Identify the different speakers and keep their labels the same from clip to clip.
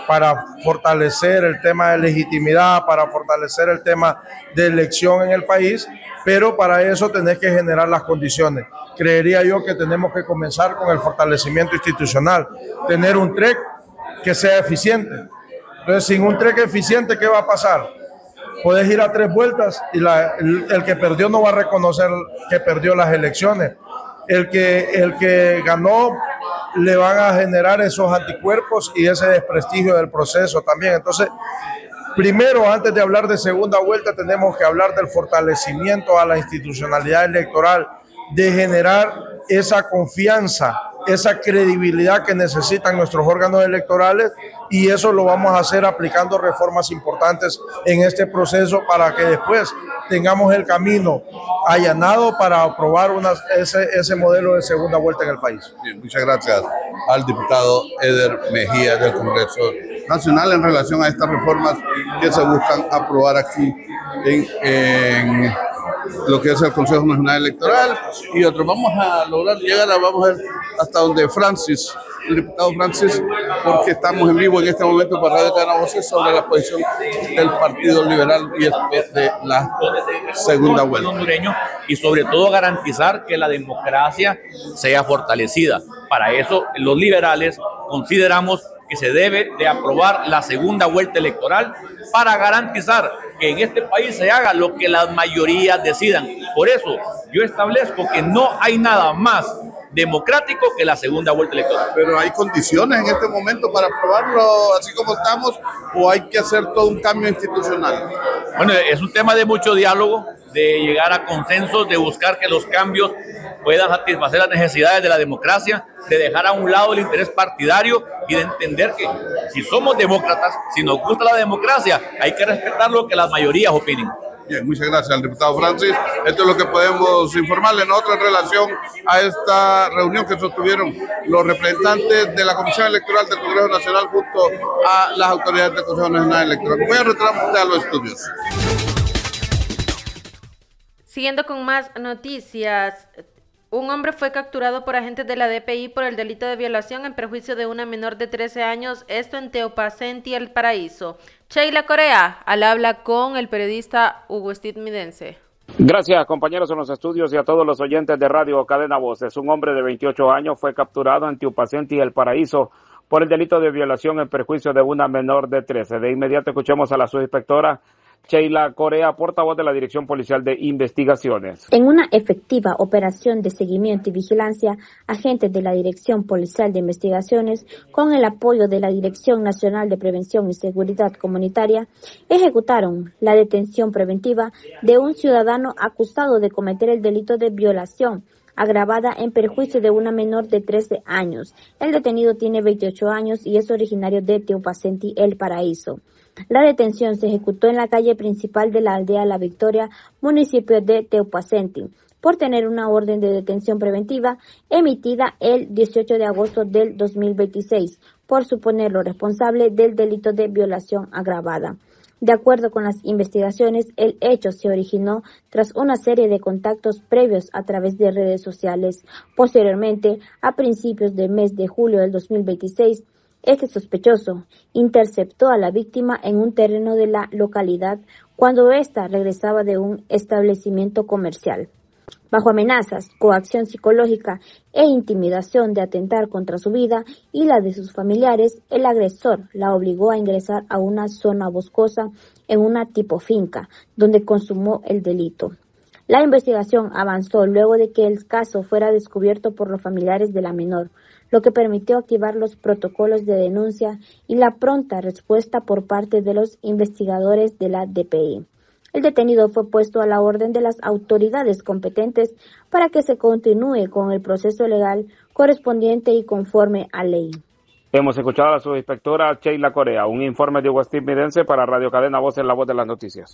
Speaker 1: para fortalecer el tema de legitimidad, para fortalecer el tema de elección en el país, pero para eso tenés que generar las condiciones. Creería yo que tenemos que comenzar con el fortalecimiento institucional, tener un TREC que sea eficiente. Entonces, sin un TREC eficiente, ¿qué va a pasar? Puedes ir a 3 vueltas y el que perdió no va a reconocer que perdió las elecciones. El que ganó le van a generar esos anticuerpos y ese desprestigio del proceso también. Entonces, primero, antes de hablar de segunda vuelta, tenemos que hablar del fortalecimiento a la institucionalidad electoral, de generar esa confianza, esa credibilidad que necesitan nuestros órganos electorales, y eso lo vamos a hacer aplicando reformas importantes en este proceso para que después tengamos el camino allanado para aprobar ese modelo de segunda vuelta en el país.
Speaker 2: Bien, muchas gracias al diputado Eder Mejía del Congreso Nacional en relación a estas reformas que se buscan aprobar aquí en lo que es el Consejo Nacional Electoral y otros. Vamos a lograr llegar vamos a ver hasta donde Francis, el diputado Francis, porque estamos en vivo en este momento para Radio Cadena Voces sobre la posición del Partido Liberal y de la segunda vuelta.
Speaker 3: Y sobre todo garantizar que la democracia sea fortalecida. Para eso los liberales consideramos que se debe de aprobar la segunda vuelta electoral para garantizar que en este país se haga lo que las mayorías decidan. Por eso yo establezco que no hay nada más democrático que la segunda vuelta electoral.
Speaker 2: Pero hay condiciones en este momento para aprobarlo así como estamos, o hay que hacer todo un cambio institucional.
Speaker 3: Bueno, es un tema de mucho diálogo, de llegar a consensos, de buscar que los cambios puedan satisfacer las necesidades de la democracia, de dejar a un lado el interés partidario y de entender que si somos demócratas, si nos gusta la democracia, hay que respetar lo que las mayorías opinen.
Speaker 2: Bien, muchas gracias al diputado Francis. Esto es lo que podemos informarle en otra relación a esta reunión que sostuvieron los representantes de la Comisión Electoral del Congreso Nacional junto a las autoridades del Consejo Nacional Electoral. Voy a retornar a los estudios.
Speaker 4: Siguiendo con más noticias, un hombre fue capturado por agentes de la DPI por el delito de violación en perjuicio de una menor de 13 años, esto en Teopacenti, El Paraíso. Sheila Corea, al habla con el periodista Hugo Estiudnidense.
Speaker 5: Gracias, compañeros en los estudios y a todos los oyentes de Radio Cadena Voces. Un hombre de 28 años fue capturado en Teopacenti, El Paraíso, por el delito de violación en perjuicio de una menor de 13. De inmediato escuchemos a la subinspectora Sheila Corea, portavoz de la Dirección Policial de Investigaciones.
Speaker 6: En una efectiva operación de seguimiento y vigilancia, agentes de la Dirección Policial de Investigaciones, con el apoyo de la Dirección Nacional de Prevención y Seguridad Comunitaria, ejecutaron la detención preventiva de un ciudadano acusado de cometer el delito de violación agravada en perjuicio de una menor de 13 años. El detenido tiene 28 años y es originario de Teopacenti, El Paraíso. La detención se ejecutó en la calle principal de la aldea La Victoria, municipio de Teopacenti, por tener una orden de detención preventiva emitida el 18 de agosto del 2026, por suponerlo responsable del delito de violación agravada. De acuerdo con las investigaciones, el hecho se originó tras una serie de contactos previos a través de redes sociales. Posteriormente, a principios del mes de julio del 2026, este sospechoso interceptó a la víctima en un terreno de la localidad cuando ésta regresaba de un establecimiento comercial. Bajo amenazas, coacción psicológica e intimidación de atentar contra su vida y la de sus familiares, el agresor la obligó a ingresar a una zona boscosa en una tipo finca, donde consumó el delito. La investigación avanzó luego de que el caso fuera descubierto por los familiares de la menor, lo que permitió activar los protocolos de denuncia y la pronta respuesta por parte de los investigadores de la DPI. El detenido fue puesto a la orden de las autoridades competentes para que se continúe con el proceso legal correspondiente y conforme a ley.
Speaker 5: Hemos escuchado a la subinspectora Sheila Corea. Un informe de Hugo Estiudnidense para Radio Cadena Voces, la voz de las noticias.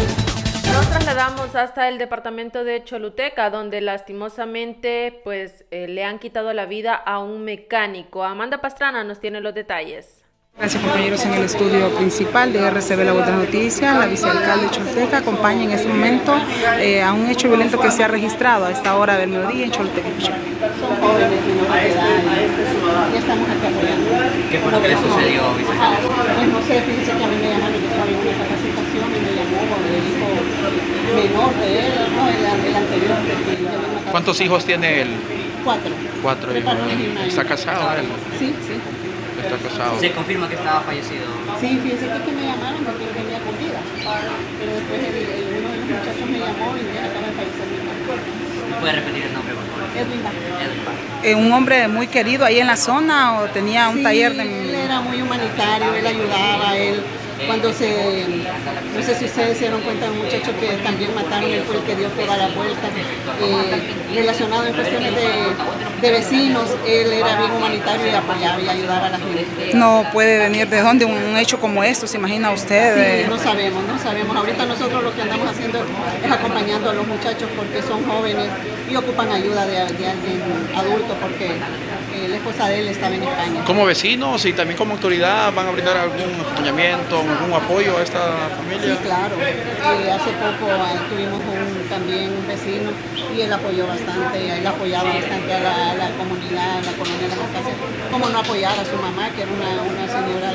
Speaker 4: Nos trasladamos hasta el departamento de Choluteca, donde lastimosamente le han quitado la vida a un mecánico. Amanda Pastrana nos tiene los detalles.
Speaker 7: Gracias, compañeros. En el estudio principal de RCB La Voz de las Noticias, la vicealcalde de Choluteca acompaña en este momento a un hecho violento que se ha registrado a esta hora del mediodía en Choluteca.
Speaker 8: Son jóvenes menores de edad. Ya estamos aquí apoyando. ¿Qué fue lo que le sucedió, vicealcalde?
Speaker 7: sé, fíjense que a mí me llamaron, yo estaba en una capacitación y me llamó el hijo menor de él, no, el anterior.
Speaker 8: ¿Cuántos hijos tiene él?
Speaker 7: 4.
Speaker 8: 4 hijos. ¿Está casado él?
Speaker 7: Sí.
Speaker 8: Está casado.
Speaker 9: ¿Se confirma que estaba fallecido?
Speaker 7: Sí, fíjense que me llamaron porque él venía con vida. Pero después uno de los muchachos me llamó y me acaba de fallecer mi hermano.
Speaker 9: ¿Puede repetir el nombre, por favor?
Speaker 7: Edwin Vázquez. Un hombre muy querido ahí en la zona, o tenía un taller de... Él era muy humanitario, él ayudaba, cuando no sé si ustedes se dieron cuenta, un muchacho que también mataron, él fue el que dio toda la vuelta, relacionado en cuestiones de vecinos, él era bien humanitario y apoyaba y ayudaba a la gente. No puede venir de dónde un hecho como esto, ¿se imagina usted? Sí, no sabemos, ahorita nosotros lo que andamos haciendo es acompañando a los muchachos porque son jóvenes y ocupan ayuda de alguien adulto porque la esposa de él estaba en España.
Speaker 8: Como vecinos y también como autoridad, ¿van a brindar algún acompañamiento, algún apoyo a esta familia?
Speaker 7: Sí, claro. Hace poco tuvimos también un vecino y él apoyó bastante, él apoyaba bastante a la comunidad, a la colonia de las Acacias. Como no apoyar a su mamá, que era una señora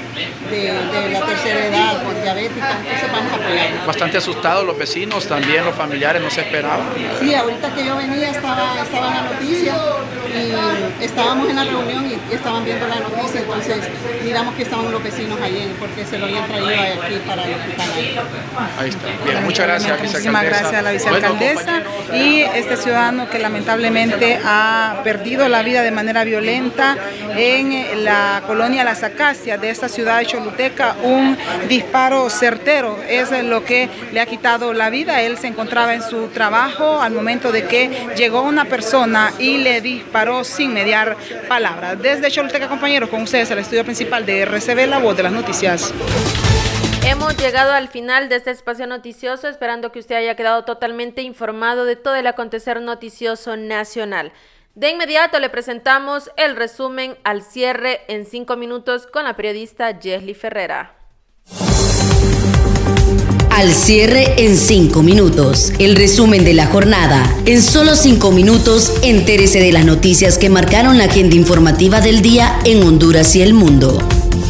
Speaker 7: de la tercera edad, por diabética, entonces vamos a apoyarla.
Speaker 8: Bastante asustados los vecinos, también los familiares, no se esperaban.
Speaker 7: Sí, ahorita que yo venía estaba en la noticia y estábamos en la reunión y estaban viendo la noticia, entonces miramos que estaban los vecinos allí porque se lo habían traído aquí para el hospital.
Speaker 8: Ahí está. Bien, muchas gracias.
Speaker 7: Muchísimas gracias a la vicealcaldesa y este ciudadano que lamentablemente ha perdido la vida de manera violenta en la colonia Las Acacias de esta ciudad de Choluteca. Un disparo certero es lo que le ha quitado la vida. Él se encontraba en su trabajo al momento de que llegó una persona y le disparó sin mediar palabras. Desde Choluteca, compañeros, con ustedes al estudio principal de RCB, la voz de las noticias.
Speaker 4: Hemos llegado al final de este espacio noticioso, esperando que usted haya quedado totalmente informado de todo el acontecer noticioso nacional. De inmediato le presentamos el resumen al cierre en 5 minutos con la periodista Yesli Ferrera.
Speaker 10: Al cierre en 5 minutos. El resumen de la jornada. En solo 5 minutos, entérese de las noticias que marcaron la agenda informativa del día en Honduras y el mundo.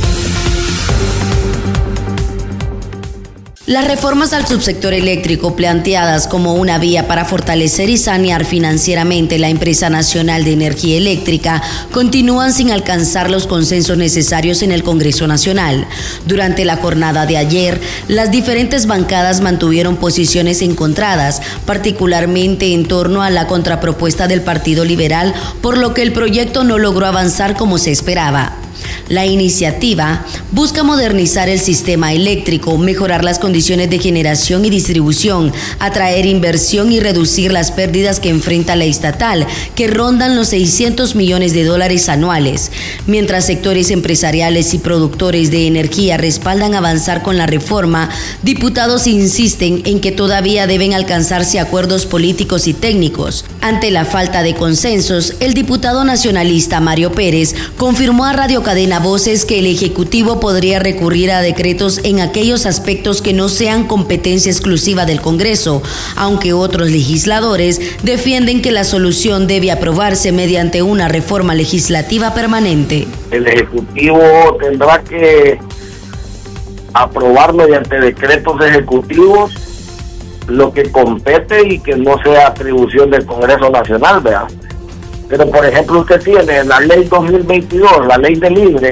Speaker 10: Las reformas al subsector eléctrico planteadas como una vía para fortalecer y sanear financieramente la empresa nacional de energía eléctrica continúan sin alcanzar los consensos necesarios en el Congreso Nacional. Durante la jornada de ayer, las diferentes bancadas mantuvieron posiciones encontradas, particularmente en torno a la contrapropuesta del Partido Liberal, por lo que el proyecto no logró avanzar como se esperaba. La iniciativa busca modernizar el sistema eléctrico, mejorar las condiciones de generación y distribución, atraer inversión y reducir las pérdidas que enfrenta la estatal, que rondan los $600 millones anuales. Mientras sectores empresariales y productores de energía respaldan avanzar con la reforma, diputados insisten en que todavía deben alcanzarse acuerdos políticos y técnicos. Ante la falta de consensos, el diputado nacionalista Mario Pérez confirmó a Radio Cadena Voces que el Ejecutivo podría recurrir a decretos en aquellos aspectos que no sean competencia exclusiva del Congreso, aunque otros legisladores defienden que la solución debe aprobarse mediante una reforma legislativa permanente.
Speaker 11: El Ejecutivo tendrá que aprobar mediante decretos ejecutivos lo que compete y que no sea atribución del Congreso Nacional, ¿verdad? Pero, por ejemplo, usted tiene la ley 2022, la ley de libre,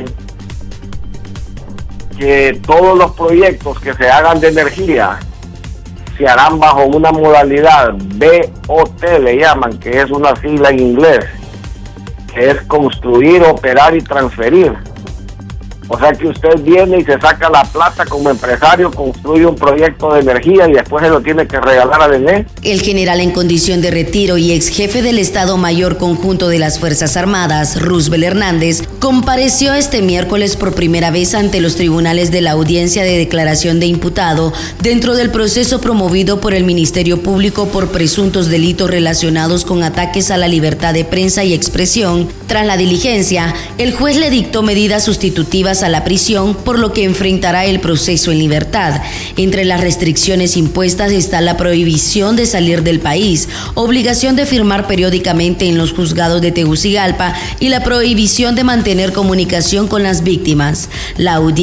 Speaker 11: que todos los proyectos que se hagan de energía se harán bajo una modalidad BOT, le llaman, que es una sigla en inglés, que es construir, operar y transferir. O sea que usted viene y se saca la plata como empresario, construye un proyecto de energía y después se lo tiene que regalar al ENE.
Speaker 10: El general en condición de retiro y ex jefe del Estado Mayor Conjunto de las Fuerzas Armadas, Roosevelt Hernández, compareció este miércoles por primera vez ante los tribunales de la audiencia de declaración de imputado dentro del proceso promovido por el Ministerio Público por presuntos delitos relacionados con ataques a la libertad de prensa y expresión. Tras la diligencia, el juez le dictó medidas sustitutivas a la prisión, por lo que enfrentará el proceso en libertad. Entre las restricciones impuestas está la prohibición de salir del país, obligación de firmar periódicamente en los juzgados de Tegucigalpa y la prohibición de mantener comunicación con las víctimas. La audiencia